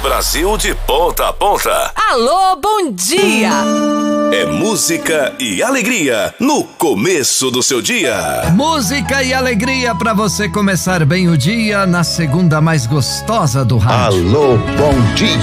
Brasil de ponta a ponta. Alô, bom dia! É música e alegria no começo do seu dia. Música e alegria para você começar bem o dia na segunda mais gostosa do rádio. Alô, bom dia.